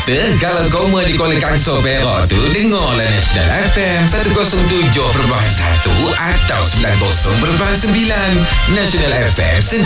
kata kalau kau di Kuala Kangsar Perak tu, dengarlah National FM 107.1 atau 90.9. National FM